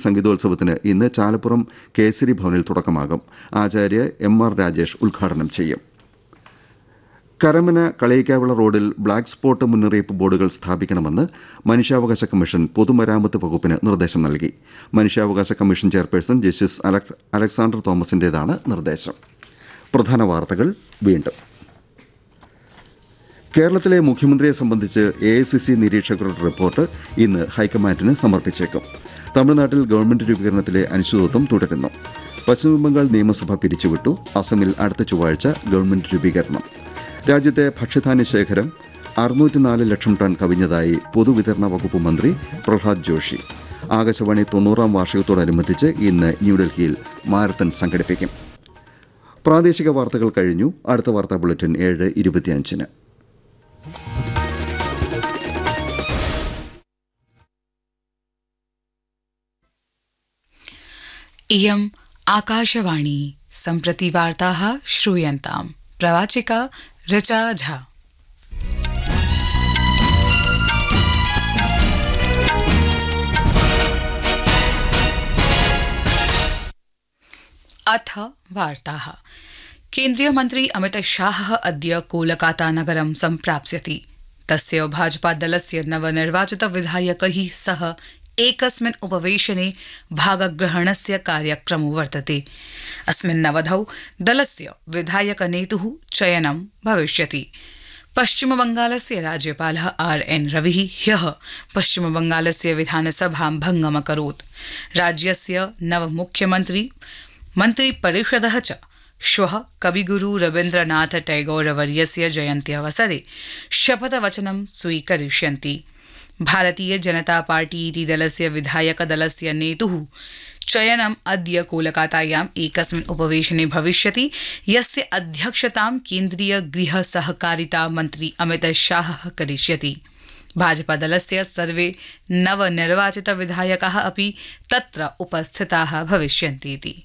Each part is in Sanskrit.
സംഗീതോത്സവത്തിന് ഇന്ന് ചാലപ്പുറം കേസരി ഭവനിൽ തുടക്കമാകും. ആചാര്യ MR രാജേഷ് ഉദ്ഘാടനം ചെയ്യും. കരമന കളയിക്കാവിള റോഡിൽ ബ്ലാക്ക് സ്പോട്ട് മുന്നറിയിപ്പ് ബോർഡുകൾ സ്ഥാപിക്കണമെന്ന് മനുഷ്യാവകാശ കമ്മീഷൻ പൊതുമരാമത്ത് വകുപ്പിന് നിർദ്ദേശം നൽകി. മനുഷ്യാവകാശ കമ്മീഷൻ ചെയർപേഴ്സൺ ജസ്റ്റിസ് അലക്സാണ്ടർ തോമസിന്റേതാണ് നിർദ്ദേശം. പ്രധാന വാർത്തകൾ വീണ്ടും. കേരളത്തിലെ മുഖ്യമന്ത്രിയെ സംബന്ധിച്ച് AICC നിരീക്ഷകരുടെ റിപ്പോർട്ട് ഇന്ന് ഹൈക്കമാൻഡിന് സമർപ്പിച്ചേക്കും. തമിഴ്നാട്ടിൽ ഗവൺമെന്റ് രൂപീകരണത്തിലെ അനിശ്ചിതത്വം തുടരുന്നു. പശ്ചിമബംഗാൾ നിയമസഭ പിരിച്ചുവിട്ടു. അസമിൽ അടുത്ത ചൊവ്വാഴ്ച ഗവൺമെന്റ് രൂപീകരണം. രാജ്യത്തെ ഭക്ഷ്യധാന്യ ശേഖരം 604 ലക്ഷം ടൺ കവിഞ്ഞതായി പൊതുവിതരണ വകുപ്പ് മന്ത്രി പ്രഹ്ലാദ് ജോഷി. ആകാശവാണി 90-ാം വാർഷികത്തോടനുബന്ധിച്ച് ഇന്ന് ന്യൂഡൽഹിയിൽ മാരത്തൺ സംഘടിപ്പിക്കും. പ്രാദേശിക വാർത്തകൾ കഴിഞ്ഞു. അടുത്ത വാർത്താ ബുള്ളറ്റിൻ 7:25-ന്. इयम् आकाशवाणी. सम्प्रति वार्ताः श्रूयन्ताम्. प्रवाचिका ऋचा झा. अथ वार्ताः. केन्द्रीय मन्त्री अमित शाहः अद्य कोलकाता नगरं सम्प्राप्स्यति. तस्य भाजपा दलस्य नवनिर्वाचित विधायकैः सह एकस्मिन् उपवेशने भागग्रहणस्य कार्यक्रमो वर्तते. अस्मिन् अवधौ दलस्य विधायकनेतुः चयनं भविष्यति. पश्चिमबंगालस्य राज्यपालः RN रविः ह्यः पश्चिमबंगालस्य विधानसभां भङ्गमकरोत्. राज्यस्य नवमुख्यमन्त्री मन्त्रिपरिषदः च श्वः कविगुरु रवीन्द्रनाथ टैगोरवर्यस्य जयन्त्यवसरे शपथवचनं स्वीकरिष्यन्ति. भारतीय जनता पार्टी इति दलस्य विधायकदलस्य नेतुः चयनम् अद्य कोलकातायाम् एकस्मिन् उपवेशने भविष्यति, यस्य अध्यक्षतां केन्द्रीय गृह सहकारिता मन्त्री अमित शाहः करिष्यति. भाजपादलस्य सर्वे नवनिर्वाचित विधायकाः अपि तत्र उपस्थिताः भविष्यन्ति.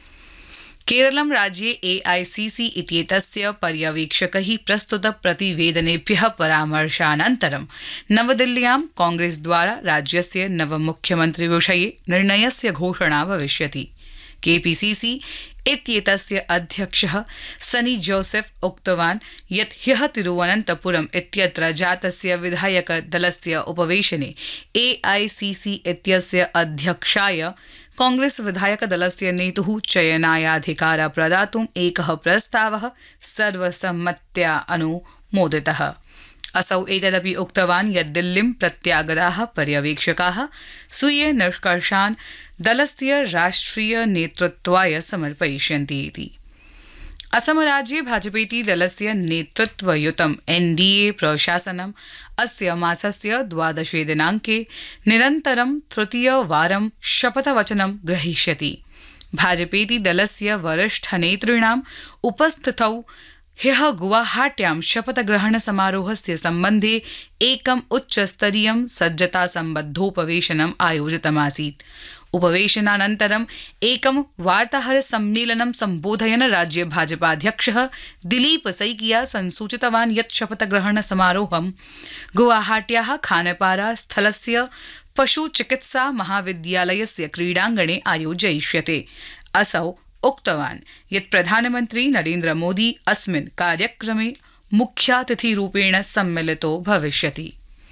केरलं राज्ये AICC इत्येतस्य पर्यवेक्षकैः प्रस्तुत प्रतिवेदनेभ्यः परामर्शानन्तरं नवदिल्ल्यां कांग्रेस द्वारा राज्यस्य नवमुख्यमन्त्रिविषये निर्णयस्य घोषणा भविष्यति. KPCC इत्येतस्य अध्यक्षः सनी जोसेफ उक्तवान् यत् ह्यः तिरुवनन्तपुरम् इत्यत्र जातस्य विधायकदलस्य उपवेशने AICC इत्यस्य अध्यक्षाय कांग्रेस विधायकदलस्य नेतुः चयनायाधिकार प्रदातुम् एकः प्रस्तावः सर्वसम्मत्या अनुमोदितः. असौ एतदपि उक्तवान् यत् दिल्लीं प्रत्यागताः पर्यवेक्षकाः स्वीय निष्कर्षान् दलस्य राष्ट्रिय नेतृत्वाय समर्पयिष्यन्ति इति. असमराज्ये भाजपेति दलस्य नेतृत्वयुतं NDA प्रशासनम् अस्य मासस्य 12 दिनाङ्के निरन्तरं तृतीयवारं शपथवचनं ग्रहीष्यति. भाजपेति दलस्य वरिष्ठनेतॄणाम् उपस्थितौ ह्यः गुवाहाट्यां शपथग्रहण समारोहस्य सम्बन्धे एकम् उच्चस्तरीयं सज्जतासम्बद्धोपवेशनम् आयोजितमासीत्. उपवेशनानन्तरम् एकं वार्ताहर सम्मेलनं सम्बोधयन् राज्य भाजपाध्यक्षः दिलीप सैकिया संसूचितवान् यत् शपथग्रहण समारोहं गुवाहाट्याः खानपारा स्थलस्य पशुचिकित्सा महाविद्यालयस्य क्रीडाङ्गणे आयोजयिष्यते. असौ उक्तवान् यत् प्रधानमन्त्री नरेन्द्र मोदी अस्मिन् कार्यक्रमे मुख्यातिथिरूपेण सम्मिलितो भविष्यति.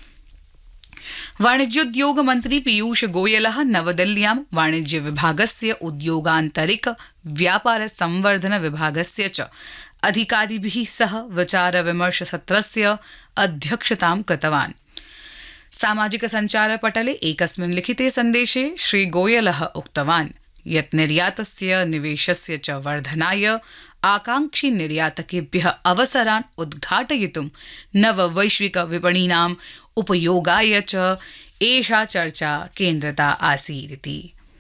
वाणिज्योद्योग मन्त्री पीयूष गोयलः नवदिल्ल्यां वाणिज्य विभागस्य उद्योगान्तरिक व्यापार संवर्धन विभागस्य च अधिकारिभिः सह विचार विमर्श सत्रस्य अध्यक्षतां कृतवान्. सामाजिक सञ्चार पटले एकस्मिन् लिखिते सन्देशे श्री गोयलः उक्तवान् यत् निर्यातस्य निवेशस्य च वर्धनाय आकांक्षी निर्यातकेभ्यः अवसरान् उद्घाटयितुं नववैश्विक विपणीनाम् उपयोगाय च एषा चर्चा केन्द्रिता आसीदिति.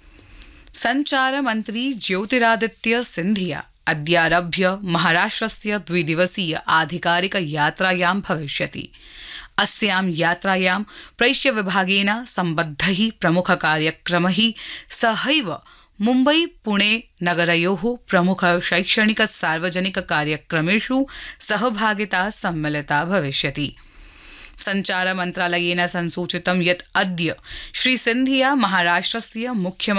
सञ्चार मन्त्री ज्योतिरादित्य सिन्धिया अद्यारभ्य महाराष्ट्रस्य 2 दिवसीय आधिकारिक यात्रायां भविष्यति. अस्यां यात्रायां प्रैष्य विभागेन सम्बद्धैः प्रमुख कार्यक्रमैः सहैव मुम्बई पुणे नगरयोः प्रमुख शैक्षणिक सार्वजनिक कार्यक्रमेषु सहभागिता सम्मिलिता भविष्यति. सञ्चार मन्त्रालयेन संसूचितं यत् अद्य श्री सिन्धिया महाराष्ट्रस्य मुख्यमन्त्री